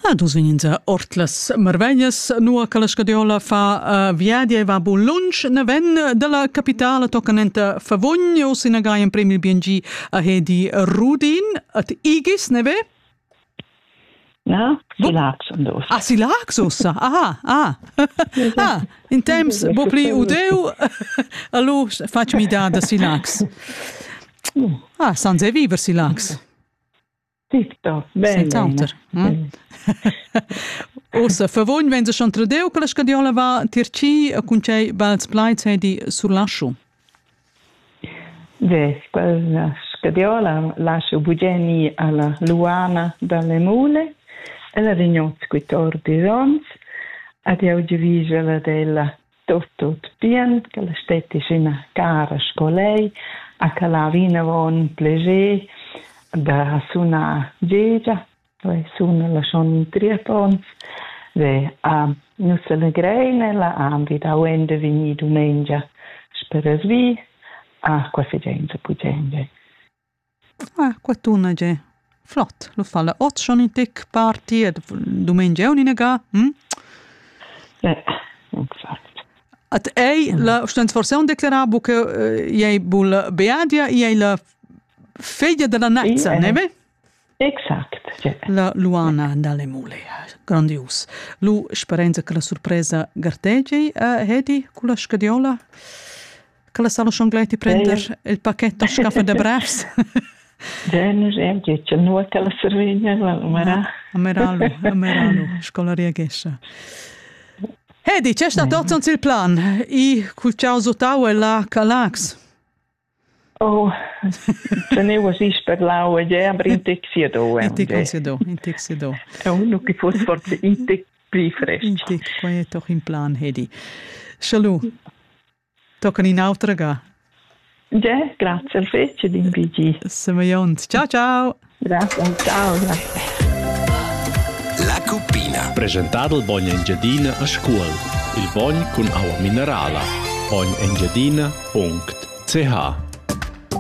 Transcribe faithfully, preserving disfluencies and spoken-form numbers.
Ah, dus vegnins a ortlas marveglias, nua che la scadiola fa uh, viadia e va buon lunch, ne ven della capitale toccanenta Favogn, o si nagai in premi B and G a hedi Rudin, at Igis, ne ve? No, Silax und dos. Ah, Silax ossa, ah, ah. Ah, in temps, bo pli udeu, allo facmi da da Silax. Ah, san se viver Silax. Tito, bene. Senz'alter. Mm? Ossa, Favogn, wenn se schon tradeu che la scadiola va tirci, con cei bals plaiz hedi sur lasciu. Beh, quella scadiola lascio Bugeni alla Luana dalle Mule, e la rignozzi quattordici ons, ad oggi vigila della Totto Pien, che la stette una cara scolei, a che la vina von pleger, da suna Gegia, dove suna la schon Triapons, ve a nussa la greine la ambi da wende vini domenica sperasvi a qua fegenza pugenge. Ah, quattuna ge. Flott, lo fa la ot schon in tic party, e domenica un in ga, hm? Eh, exakt. At ei, la stens forse un declarabo che uh, ei bul beadia, ei la figlia della Nazza, eh, neve? Exakt, ja. La Luana dalle Mule, grandios. Lu sperenza che la sorpresa garteggi, uh, hedi, con la scadiola, che la salo schon gleti prender eh, il pacchetto scaffa de brefs. Genus, em, dice, nu che la servigna, la mara. A Meralo, a Meralo, scolaria gescia. Hedi, c'è stato mm. il plan? I cul ciao sotau e la calax. Oh, ce ne was is per lau e ja, aber in tic sia do. In tic sia do, in tic sia do. E uno che fosse forse in tic pli fresco. In tic, qua è toch in plan, Hedi. Shalom. Tocca in altra ga. Ja, grazie al fece di B G. Semajont. Ciao, ciao. Grazie, ciao, grazie. La Cuppina. Presentato il Bogna Engiadina a scuola. Il Bogn con acqua minerale. bogn engiadina punto c h